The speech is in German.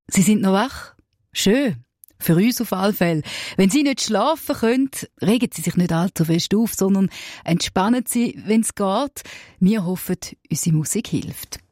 Sie sind noch wach? Schön. Für uns auf alle Fälle. Wenn Sie nicht schlafen können, regen Sie sich nicht allzu fest auf, sondern entspannen Sie, wenn es geht. Wir hoffen, unsere Musik hilft.